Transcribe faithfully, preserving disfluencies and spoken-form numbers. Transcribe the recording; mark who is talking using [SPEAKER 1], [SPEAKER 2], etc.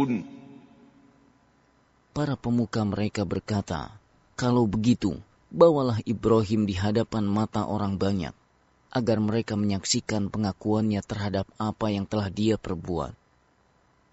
[SPEAKER 1] يعملون.
[SPEAKER 2] Para pemuka mereka berkata, "Kalau begitu, bawalah Ibrahim di hadapan mata orang banyak, agar mereka menyaksikan pengakuannya terhadap apa yang telah dia perbuat."